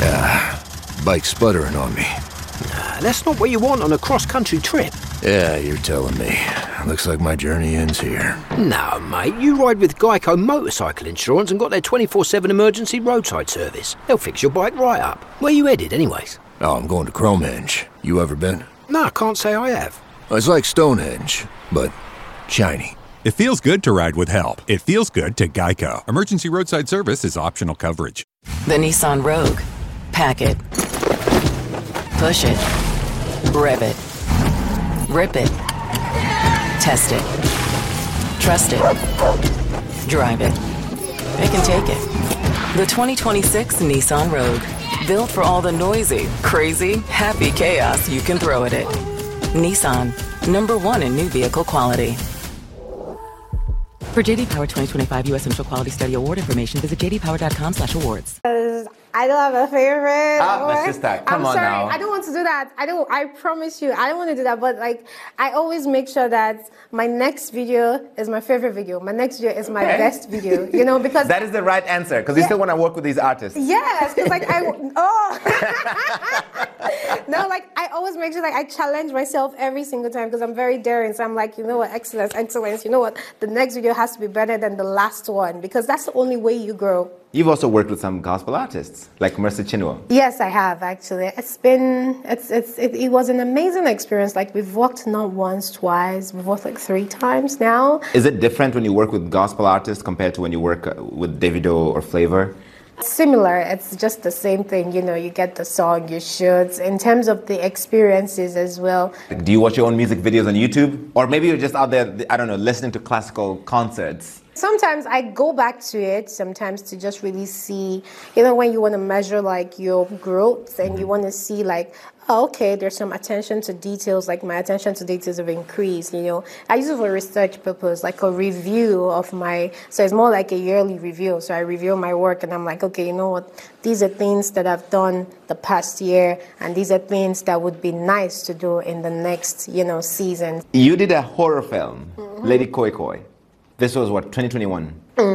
Bike's sputtering on me. That's not what you want on a cross-country trip. Yeah, you're telling me. Looks like my journey ends here. No, mate, you ride with Geico Motorcycle Insurance and got their 24/7 emergency roadside service. They'll fix your bike right up. Where you headed, anyways? Oh, I'm going to Cromehenge. You ever been? No, I can't say I have. It's like Stonehenge, but shiny. It feels good to ride with help. It feels good to Geico. Emergency roadside service is optional coverage. The Nissan Rogue. Pack it. Push it. Rev it. Rip it. Test it. Trust it. Drive it. It can take it. The 2026 Nissan Rogue. Built for all the noisy, crazy, happy chaos you can throw at it. Nissan. #1 in new vehicle quality. For JD Power 2025 U.S. Central Quality Study Award information, visit jdpower.com/awards. I don't have a favorite. My sister, come on now. I don't want to do that. I promise you, I don't want to do that. But like, I always make sure that my next video is my favorite video. My next video is my best video. You know, because that is the right answer. Because you still want to work with these artists. Yes, because like no, like I always make sure like I challenge myself every single time because I'm very daring. So I'm like, you know what, excellence. You know what, the next video has to be better than the last one because that's the only way you grow. You've also worked with some gospel artists, like Mercy Chinwo. Yes, I have actually. It was an amazing experience. Like we've worked not once, twice, we've worked like 3 times now. Is it different when you work with gospel artists compared to when you work with Davido or Flavor? Similar, it's just the same thing. You know, you get the song, you shoot. In terms of the experiences as well. Do you watch your own music videos on YouTube? Or maybe you're just out there, I don't know, listening to classical concerts? Sometimes I go back to it, sometimes to just really see, you know, when you want to measure like your growth and you want to see like, oh, okay, there's some attention to details, like my attention to details have increased, you know. I use it for research purpose, like a review of so it's more like a yearly review. So I review my work and I'm like, okay, you know what, these are things that I've done the past year and these are things that would be nice to do in the next, you know, season. You did a horror film, Lady Koi Koi. This was what, 2021?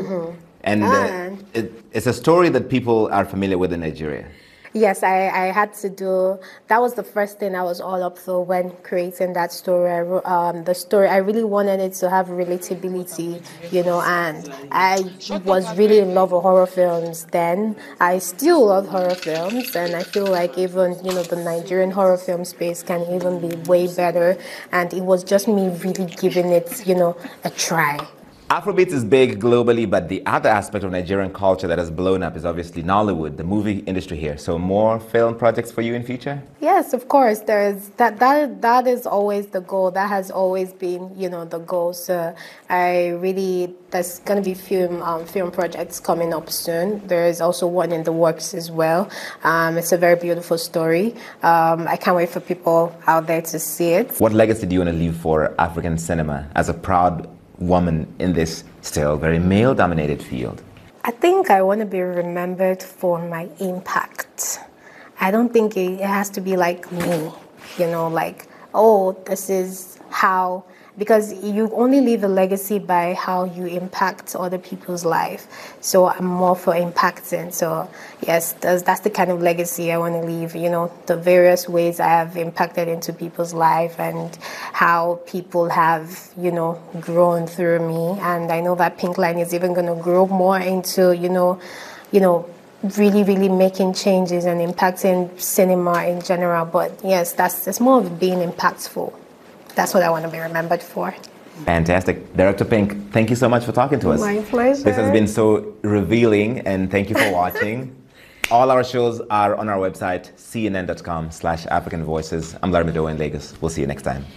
And it's a story that people are familiar with in Nigeria. Yes, I had to do, that was the first thing I was all up for when creating that story. I really wanted it to have relatability, you know, and I was really in love with horror films then. I still love horror films, and I feel like even, you know, the Nigerian horror film space can even be way better, and it was just me really giving it, you know, a try. Afrobeats is big globally, but the other aspect of Nigerian culture that has blown up is obviously Nollywood, the movie industry here. So more film projects for you in future? Yes, of course. There's that is always the goal. That has always been, you know, the goal. So there's going to be film projects coming up soon. There is also one in the works as well. It's a very beautiful story. I can't wait for people out there to see it. What legacy do you want to leave for African cinema as a proud woman in this still very male-dominated field? I think I want to be remembered for my impact. I don't think it has to be like me, you know, like, oh, this is how, because you only leave a legacy by how you impact other people's life. So I'm more for impacting. So yes, that's the kind of legacy I want to leave, you know, the various ways I have impacted into people's life and how people have, you know, grown through me. And I know that Pink Line is even going to grow more into, you know, really, really making changes and impacting cinema in general. But yes, that's more of being impactful. That's what I want to be remembered for. Fantastic. Director Pink, thank you so much for talking to us. My pleasure. This has been so revealing, and thank you for watching. All our shows are on our website, cnn.com/African Voices. I'm Larry Madowo in Lagos. We'll see you next time.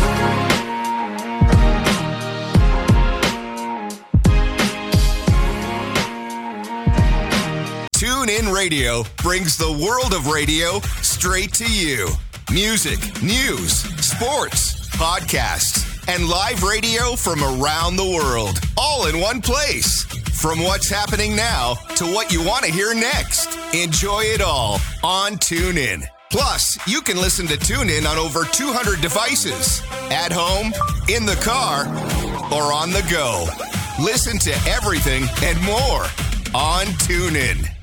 TuneIn Radio brings the world of radio straight to you. Music, news, sports, podcasts, and live radio from around the world, all in one place. From what's happening now to what you want to hear next. Enjoy it all on TuneIn. Plus, you can listen to TuneIn on over 200 devices. At home, in the car, or on the go. Listen to everything and more on TuneIn.